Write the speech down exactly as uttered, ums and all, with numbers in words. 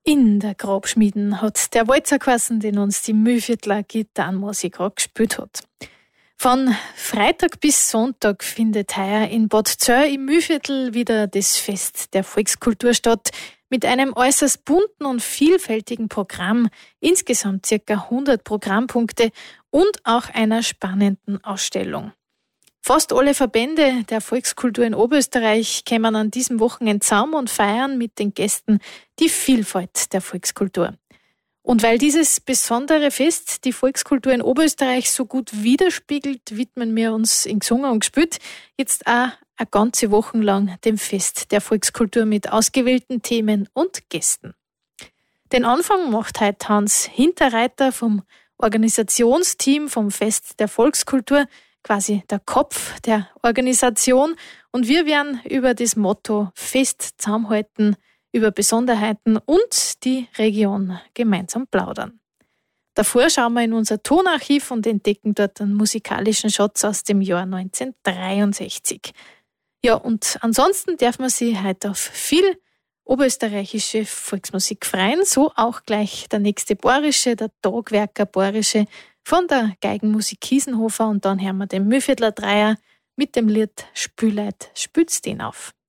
In der Grabschmieden hat der Walzer geheißen, den uns die Mühlviertler Gitarrenmusik gerade gespielt hat. Von Freitag bis Sonntag findet heuer in Bad Zöll im Mühlviertel wieder das Fest der Volkskultur statt, mit einem äußerst bunten und vielfältigen Programm, insgesamt ca. hundert Programmpunkte und auch einer spannenden Ausstellung. Fast alle Verbände der Volkskultur in Oberösterreich kommen an diesem Wochenende zusammen und feiern mit den Gästen die Vielfalt der Volkskultur. Und weil dieses besondere Fest die Volkskultur in Oberösterreich so gut widerspiegelt, widmen wir uns in Gesungen und Gespielt jetzt auch eine ganze Woche lang dem Fest der Volkskultur mit ausgewählten Themen und Gästen. Den Anfang macht heute Hans Hinterreiter vom Organisationsteam vom Fest der Volkskultur, quasi der Kopf der Organisation. Und wir werden über das Motto Fest zusammenhalten, über Besonderheiten und die Region gemeinsam plaudern. Davor schauen wir in unser Tonarchiv und entdecken dort einen musikalischen Schatz aus dem Jahr neunzehnhundertdreiundsechzig. Ja, und ansonsten darf man sich heute auf viel oberösterreichische Volksmusik freuen, so auch gleich der nächste Bayerische, der Tagwerker Bayerische von der Geigenmusik Kiesenhofer, und dann hören wir den Mühlviertler Dreier mit dem Lied Spüleit, spült's den auf.